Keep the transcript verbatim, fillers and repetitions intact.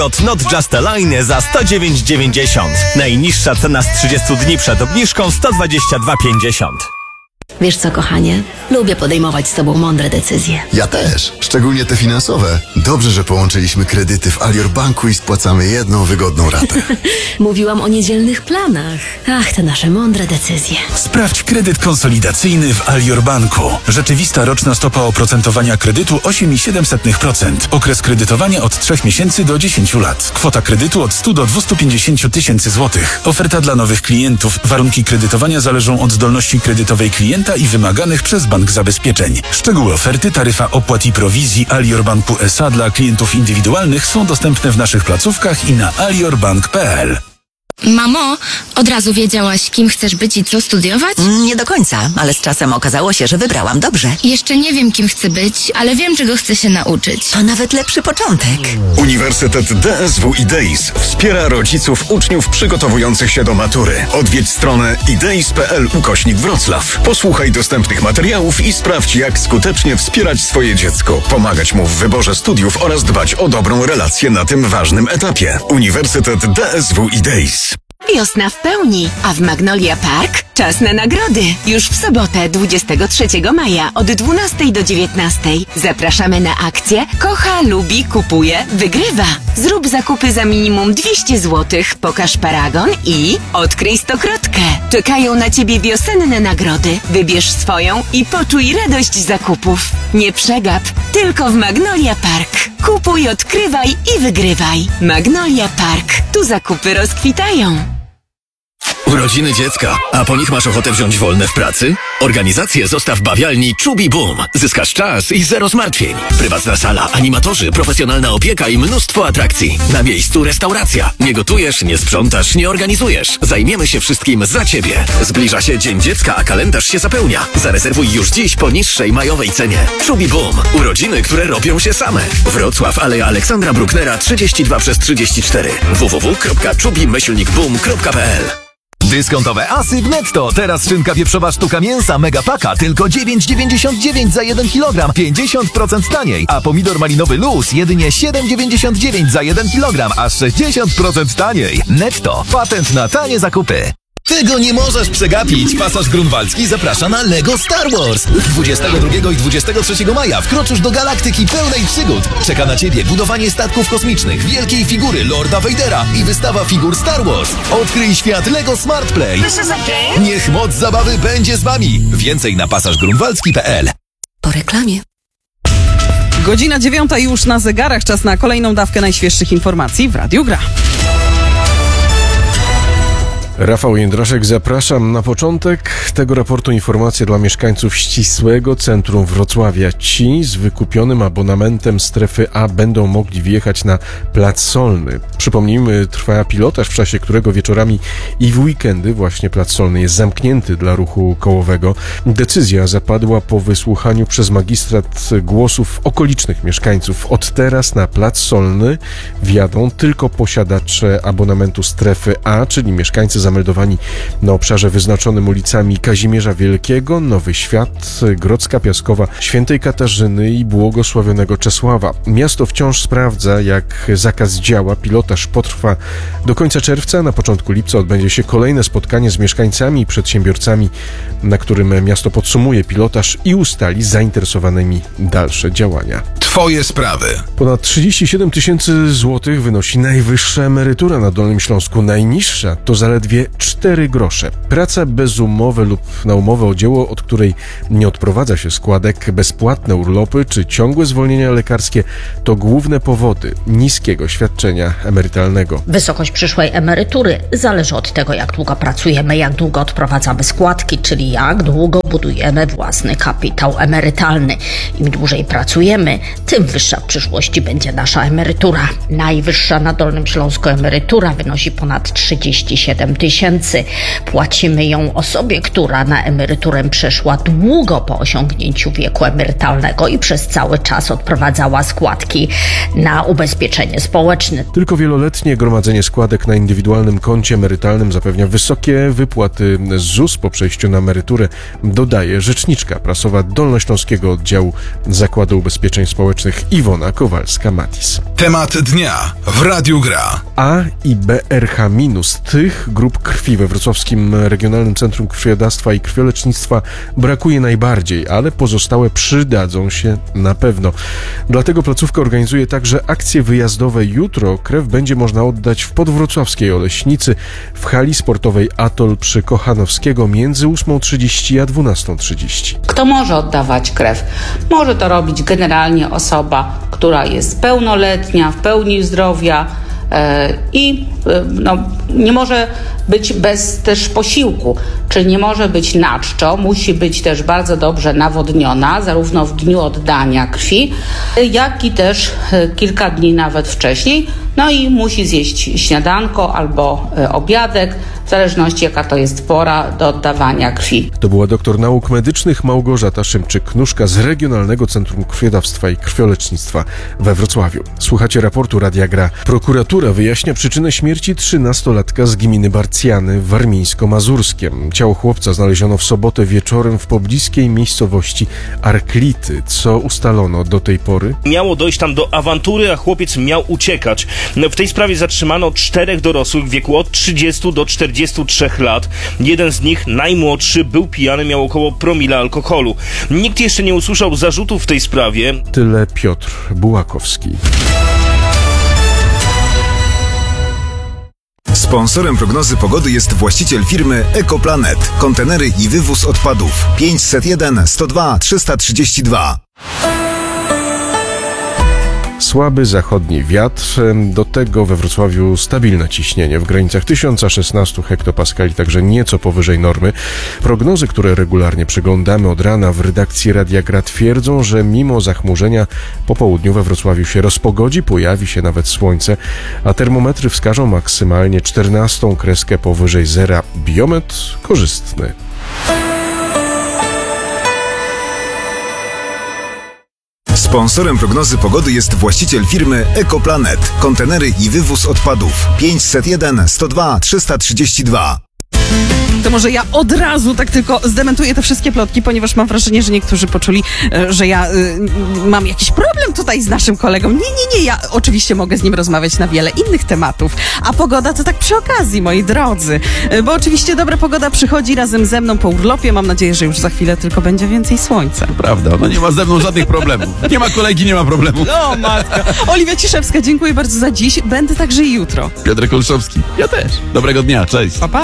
Od Not Just a Line za sto dziewięć dziewięćdziesiąt. Najniższa cena z trzydziestu dni przed obniżką sto dwadzieścia dwa pięćdziesiąt. Wiesz co, kochanie? Lubię podejmować z tobą mądre decyzje. Ja też, szczególnie te finansowe. Dobrze, że połączyliśmy kredyty w Alior Banku i spłacamy jedną wygodną ratę. Mówiłam o niedzielnych planach. Ach, te nasze mądre decyzje. Sprawdź kredyt konsolidacyjny w Alior Banku. Rzeczywista roczna stopa oprocentowania kredytu osiem przecinek siedem procent. Okres kredytowania od trzech miesięcy do dziesięciu lat. Kwota kredytu od stu do dwustu pięćdziesięciu tysięcy złotych. Oferta dla nowych klientów. Warunki kredytowania zależą od zdolności kredytowej klienta i wymaganych przez bank zabezpieczeń. Szczegóły oferty, taryfa opłat i prowizji Alior Banku S A dla klientów indywidualnych są dostępne w naszych placówkach i na aliorbank kropka p l. Mamo, od razu wiedziałaś, kim chcesz być i co studiować? Nie do końca, ale z czasem okazało się, że wybrałam dobrze. Jeszcze nie wiem, kim chcę być, ale wiem, czego chcę się nauczyć. To nawet lepszy początek. Uniwersytet D S W i Deis wspiera rodziców uczniów przygotowujących się do matury. Odwiedź stronę ideis kropka p l ukośnik Wrocław. Posłuchaj dostępnych materiałów i sprawdź, jak skutecznie wspierać swoje dziecko, pomagać mu w wyborze studiów oraz dbać o dobrą relację na tym ważnym etapie. Uniwersytet D S W i Deis. Wiosna w pełni, a w Magnolia Park czas na nagrody. Już w sobotę, dwudziestego trzeciego maja od dwunastej do dziewiętnastej. Zapraszamy na akcję Kocha, lubi, kupuje, wygrywa. Zrób zakupy za minimum dwieście złotych, pokaż paragon i odkryj stokrotkę. Czekają na Ciebie wiosenne nagrody. Wybierz swoją i poczuj radość zakupów. Nie przegap, tylko w Magnolia Park. Kupuj, odkrywaj i wygrywaj. Magnolia Park. Tu zakupy rozkwitają. Urodziny dziecka, a po nich masz ochotę wziąć wolne w pracy? Organizację zostaw w bawialni Chubby Boom. Zyskasz czas i zero zmartwień. Prywatna sala, animatorzy, profesjonalna opieka i mnóstwo atrakcji. Na miejscu restauracja. Nie gotujesz, nie sprzątasz, nie organizujesz. Zajmiemy się wszystkim za Ciebie. Zbliża się Dzień Dziecka, a kalendarz się zapełnia. Zarezerwuj już dziś po niższej majowej cenie. Chubby Boom. Urodziny, które robią się same. Wrocław, Aleja Aleksandra Brucknera trzydzieści dwa przez trzydzieści cztery. w w w kropka chubby boom kropka p l. Dyskontowe asy w Netto. Teraz szynka wieprzowa sztuka mięsa Mega Paka tylko dziewięć dziewięćdziesiąt dziewięć za jeden kilogram, pięćdziesiąt procent taniej. A pomidor malinowy Luz jedynie siedem dziewięćdziesiąt dziewięć za jeden kilogram, aż sześćdziesiąt procent taniej. Netto. Patent na tanie zakupy. Tego nie możesz przegapić! Pasaż grunwaldzki zaprasza na LEGO Star Wars! dwudziestego drugiego i dwudziestego trzeciego maja wkroczysz do galaktyki pełnej przygód. Czeka na Ciebie budowanie statków kosmicznych, wielkiej figury Lorda Vadera i wystawa figur Star Wars. Odkryj świat LEGO Smart Play. Niech moc zabawy będzie z Wami! Więcej na pasaż grunwaldzki kropka p l. Po reklamie. Godzina dziewiąta już na zegarach. Czas na kolejną dawkę najświeższych informacji w Radiu Gra. Rafał Jędraszek, zapraszam. Na początek tego raportu informacja dla mieszkańców ścisłego centrum Wrocławia. Ci z wykupionym abonamentem strefy A będą mogli wjechać na Plac Solny. Przypomnijmy, trwa pilotaż, w czasie którego wieczorami i w weekendy właśnie Plac Solny jest zamknięty dla ruchu kołowego. Decyzja zapadła po wysłuchaniu przez magistrat głosów okolicznych mieszkańców. Od teraz na Plac Solny wjadą tylko posiadacze abonamentu strefy A, czyli mieszkańcy zameldowani na obszarze wyznaczonym ulicami Kazimierza Wielkiego, Nowy Świat, Grodzka Piaskowa, Świętej Katarzyny i Błogosławionego Czesława. Miasto wciąż sprawdza, jak zakaz działa. Pilotaż potrwa do końca czerwca. Na początku lipca odbędzie się kolejne spotkanie z mieszkańcami i przedsiębiorcami, na którym miasto podsumuje pilotaż i ustali zainteresowanymi dalsze działania. Twoje sprawy. Ponad trzydzieści siedem tysięcy złotych wynosi najwyższa emerytura na Dolnym Śląsku. Najniższa to zaledwie cztery grosze. Praca bez umowy lub na umowę o dzieło, od której nie odprowadza się składek, bezpłatne urlopy czy ciągłe zwolnienia lekarskie to główne powody niskiego świadczenia emerytalnego. Wysokość przyszłej emerytury zależy od tego, jak długo pracujemy, jak długo odprowadzamy składki, czyli jak długo budujemy własny kapitał emerytalny. Im dłużej pracujemy, tym wyższa w przyszłości będzie nasza emerytura. Najwyższa na Dolnym Śląsku emerytura wynosi ponad trzydzieści siedem tysięcy. Płacimy ją osobie, która na emeryturę przeszła długo po osiągnięciu wieku emerytalnego i przez cały czas odprowadzała składki na ubezpieczenie społeczne. Tylko wieloletnie gromadzenie składek na indywidualnym koncie emerytalnym zapewnia wysokie wypłaty z ZUS po przejściu na emeryturę, dodaje rzeczniczka prasowa Dolnośląskiego Oddziału Zakładu Ubezpieczeń Społecznych Iwona Kowalska-Matis. Temat dnia w Radiu Gra. A i B R H minus tych grup krwi we Wrocławskim Regionalnym Centrum Krwiodawstwa i Krwiolecznictwa brakuje najbardziej, ale pozostałe przydadzą się na pewno. Dlatego placówka organizuje także akcje wyjazdowe. Jutro krew będzie można oddać w podwrocławskiej Oleśnicy w hali sportowej Atol przy Kochanowskiego między ósmą trzydzieści a dwunastą trzydzieści. Kto może oddawać krew? Może to robić generalnie osoba, która jest pełnoletnia, w pełni zdrowia yy, i yy, no, nie może być bez też posiłku, czyli nie może być na czczo, musi być też bardzo dobrze nawodniona, zarówno w dniu oddania krwi, jak i też yy, kilka dni nawet wcześniej. No i musi zjeść śniadanko albo y, obiadek, w zależności jaka to jest pora do oddawania krwi. To była doktor nauk medycznych Małgorzata Szymczyk-Knuszka z Regionalnego Centrum Krwiodawstwa i Krwiolecznictwa we Wrocławiu. Słuchacie raportu Radia Gra. Prokuratura wyjaśnia przyczynę śmierci trzynastolatka z gminy Barcjany warmińsko-mazurskiem. Ciało chłopca znaleziono w sobotę wieczorem w pobliskiej miejscowości Arklity. Co ustalono do tej pory? Miało dojść tam do awantury, a chłopiec miał uciekać. W tej sprawie zatrzymano czterech dorosłych w wieku od trzydziestu do czterdziestu trzech lat. Jeden z nich, najmłodszy, był pijany, miał około promila alkoholu. Nikt jeszcze nie usłyszał zarzutów w tej sprawie. Tyle Piotr Bułakowski. Sponsorem prognozy pogody jest właściciel firmy Ekoplanet. Kontenery i wywóz odpadów. pięćset jeden sto dwa trzysta trzydzieści dwa. Słaby zachodni wiatr, do tego we Wrocławiu stabilne ciśnienie w granicach tysiąc szesnaście hektopaskali, także nieco powyżej normy. Prognozy, które regularnie przeglądamy od rana w redakcji Radia Gra, twierdzą, że mimo zachmurzenia po południu we Wrocławiu się rozpogodzi, pojawi się nawet słońce, a termometry wskażą maksymalnie czternastą kreskę powyżej zera. Biometr korzystny. Sponsorem prognozy pogody jest właściciel firmy Ekoplanet. Kontenery i wywóz odpadów. pięćset jeden sto dwa trzysta trzydzieści dwa. To może ja od razu tak tylko zdementuję te wszystkie plotki, ponieważ mam wrażenie, że niektórzy poczuli, że ja y, mam jakiś problem tutaj z naszym kolegą. Nie, nie, nie, ja oczywiście mogę z nim rozmawiać na wiele innych tematów. A pogoda to tak przy okazji, moi drodzy. Bo oczywiście dobra pogoda przychodzi razem ze mną po urlopie. Mam nadzieję, że już za chwilę tylko będzie więcej słońca. Prawda, no nie ma ze mną żadnych problemów. Nie ma kolegi, nie ma problemu. O matka. Oliwia Ciszewska, dziękuję bardzo za dziś. Będę także i jutro. Piotr Olszowski, ja też. Dobrego dnia, cześć. Pa, pa.